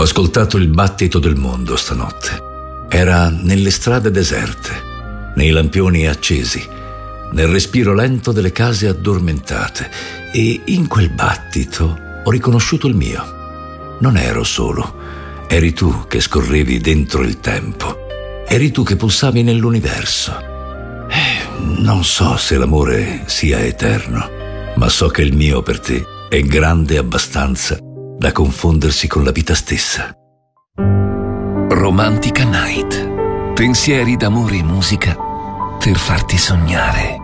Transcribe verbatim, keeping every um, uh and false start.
ascoltato il battito del mondo stanotte. Era nelle strade deserte, nei lampioni accesi, nel respiro lento delle case addormentate, e in quel battito ho riconosciuto il mio. Non ero solo, eri tu che scorrevi dentro il tempo, eri tu che pulsavi nell'universo. Eh, non so se l'amore sia eterno, ma so che il mio per te è grande abbastanza da confondersi con la vita stessa. Romantica Night. Pensieri d'amore e musica per farti sognare.